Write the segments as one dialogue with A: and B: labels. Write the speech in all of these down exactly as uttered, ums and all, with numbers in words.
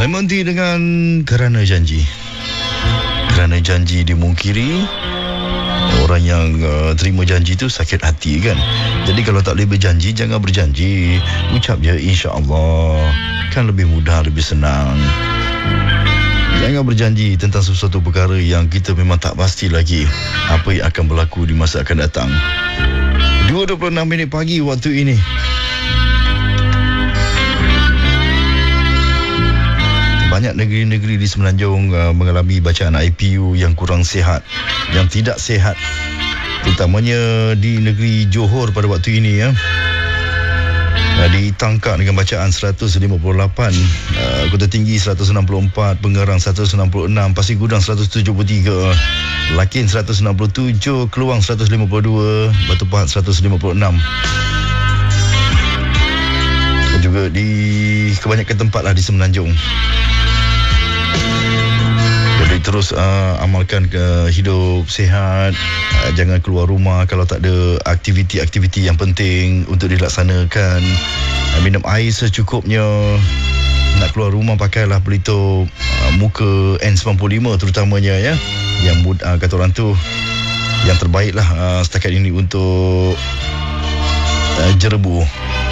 A: Clementi dengan Kerana Janji. Kerana janji dimungkiri, orang yang uh, terima janji tu sakit hati kan. Jadi kalau tak boleh berjanji, jangan berjanji. Ucap je insya-Allah. Kan lebih mudah, lebih senang. Jangan berjanji tentang sesuatu perkara yang kita memang tak pasti lagi apa yang akan berlaku di masa akan datang. dua dua puluh enam minit pagi waktu ini. Banyak negeri-negeri di Semenanjung uh, mengalami bacaan I P U yang kurang sihat, yang tidak sihat, terutamanya di negeri Johor pada waktu ini ya. Uh, ditangkap dengan bacaan seratus lima puluh lapan, uh, Kota Tinggi seratus enam puluh empat, Pengerang seratus enam puluh enam, Pasir Gudang seratus tujuh puluh tiga, Lakin seratus enam puluh tujuh, Keluang seratus lima puluh dua, Batu Pahat seratus lima puluh enam. Dan juga di kebanyakan tempat lah di Semenanjung. Jadi terus uh, amalkan ke hidup sihat, uh, jangan keluar rumah kalau tak ada aktiviti-aktiviti yang penting untuk dilaksanakan. Uh, minum air secukupnya. Nak keluar rumah pakailah pelitup uh, muka N sembilan puluh lima terutamanya ya. Yang uh, kata orang tu yang terbaik lah uh, setakat ini untuk uh, jerebu.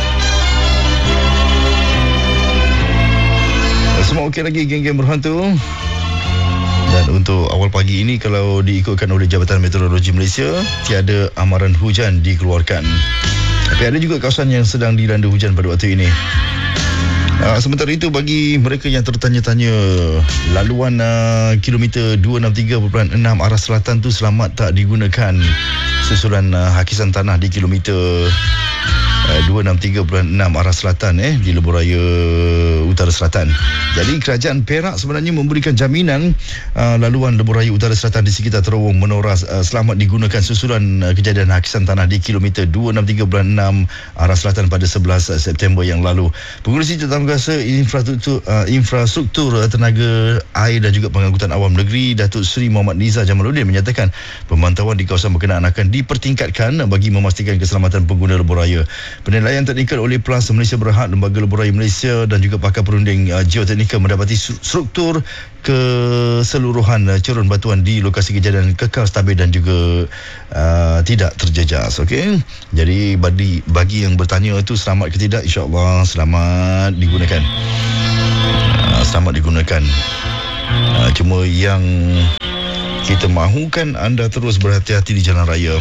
A: Uh, semua okey lagi geng-geng berhantu. Dan untuk awal pagi ini, kalau diikutkan oleh Jabatan Meteorologi Malaysia, tiada amaran hujan dikeluarkan. Tapi ada juga kawasan yang sedang dilanda hujan pada waktu ini. Uh, sementara itu, bagi mereka yang tertanya-tanya, laluan uh, kilometer dua enam tiga perpuluhan enam arah selatan tu selamat tak digunakan susulan uh, hakisan tanah di kilometer uh, dua enam tiga perpuluhan enam arah selatan eh di Lebuhraya Utara Selatan. Jadi kerajaan Perak sebenarnya memberikan jaminan uh, laluan Lebuhraya Utara Selatan di sekitar terowong Menorah uh, selamat digunakan susulan uh, kejadian hakisan tanah di kilometer dua enam tiga perpuluhan enam arah selatan pada sebelas September yang lalu. Pengurusi Jawatankuasa Infrastruktur uh, Infrastruktur uh, Tenaga Air dan juga Pengangkutan Awam Negeri Datuk Seri Muhammad Nizar Jamaluddin menyatakan pemantauan di kawasan berkenaan akan dipertingkatkan bagi memastikan keselamatan pengguna lebuhraya. Penilaian teknikal oleh Plus Malaysia Berhad, Lembaga Lebuhraya Malaysia dan juga pakar perunding uh, geoteknikal mendapati struktur keseluruhan uh, cerun batuan di lokasi kejadian kekal stabil dan juga uh, tidak terjejas. Okey. Jadi bagi bagi yang bertanya itu selamat ke tidak, insya-Allah selamat digunakan. Uh, selamat digunakan. Uh, cuma yang kita mahukan anda terus berhati-hati di jalan raya.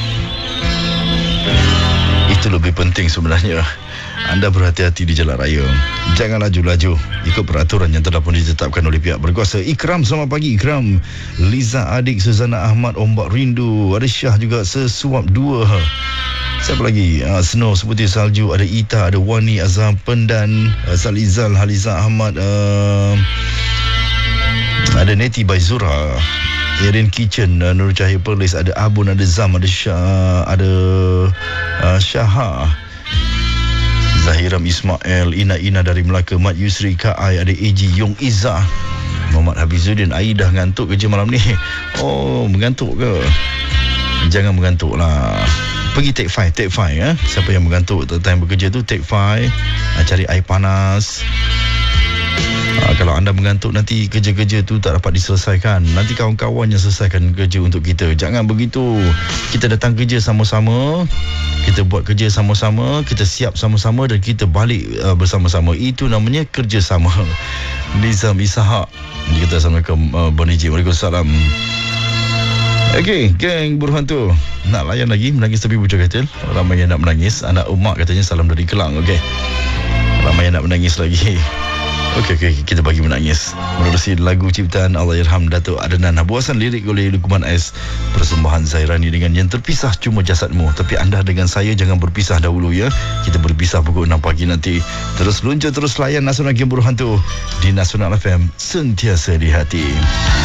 A: Itu lebih penting sebenarnya. Anda berhati-hati di jalan raya. Jangan laju-laju ikut peraturan yang telah pun ditetapkan oleh pihak berkuasa. Ikram, selamat pagi Ikram. Liza Adik, Suzana Ahmad, Ombak Rindu. Ada Syah juga, Sesuap dua. Siapa lagi? Uh, Snow, Seputih Salju. Ada Ita, ada Wani, Azhar Pendan, uh, Salizal, Haliza Ahmad, uh, ada Neti Baizura, Erin Kitchen, uh, Nur Cahaya Perlis, ada Abun, ada Zam, ada Syah, ada uh, Syaha, Zahiram Ismail, Ina Ina dari Melaka, Mat Yusri Kai, ada A G Yong Izzah, Muhammad Hafizuddin. Aidah ngantuk kerja malam ni. Oh, mengantuk ke? Jangan mengantuk lah. Pergi take five, take five ya. Siapa yang mengantuk time bekerja tu, take five, uh, cari air panas. Uh, kalau anda mengantuk nanti kerja-kerja tu tak dapat diselesaikan. Nanti kawan-kawan yang selesaikan kerja untuk kita. Jangan begitu. Kita datang kerja sama-sama, kita buat kerja sama-sama, kita siap sama-sama dan kita balik uh, bersama-sama. Itu namanya kerjasama. Nizam Ishak. Kita Assalamualaikum uh, Boniji. Waalaikumsalam. Okey, geng berhantu. Nak layan lagi menangis tapi bujur katil. Ramai yang nak menangis. Anak Umak katanya salam dari Kelang. Okey. Ramai yang nak menangis lagi. Okey, okey, kita bagi menangis. Menerusi lagu ciptaan Allahyarham Datuk Adnan, buasan lirik oleh Luqman S, persembahan Zairani dengan Yang Terpisah Cuma Jasadmu. Tapi anda dengan saya jangan berpisah dahulu ya. Kita berpisah pukul enam pagi nanti. Terus luncur, terus layan Nasional Game Berhantu di Nasional F M, sentiasa di hati.